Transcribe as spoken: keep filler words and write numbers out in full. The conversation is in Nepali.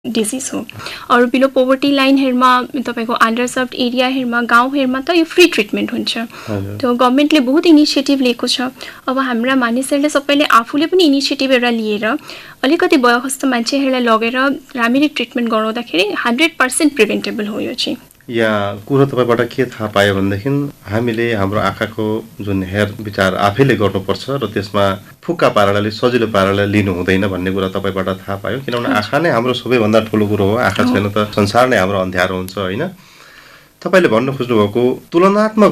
डिजिज हो। अरू बिलो पोभर्टी लाइनहरूमा तपाईँको अन्डरसर्भड एरियाहरूमा गाउँहरूमा त यो फ्री ट्रिटमेन्ट हुन्छ। त्यो गभर्मेन्टले बहुत इनिसिएटिभ लिएको छ। अब हाम्रा मानिसहरूले सबैले आफूले पनि इनिसिएटिभ एउटा लिएर अलिकति वयस्क मान्छेहरूलाई लगेर राम्ररी ट्रिटमेन्ट गराउँदाखेरि हन्ड्रेड पर्सेन्ट प्रिभेन्टेबल हो यो चाहिँ। यहाँ कुरो तपाईँबाट के थाहा पायो भनेदेखि हामीले हाम्रो आँखाको जुन हेर विचार आफैले गर्नुपर्छ र त्यसमा फुक्का पाराले सजिलो पाराले लिनु हुँदैन भन्ने कुरा तपाईँबाट थाहा पायो। किनभने आँखा नै हाम्रो सबैभन्दा ठुलो कुरो हो। आँखा छैन त संसार नै हाम्रो अँध्यारो हुन्छ होइन। तपाईँले भन्न खोज्नुभएको तुलनात्मक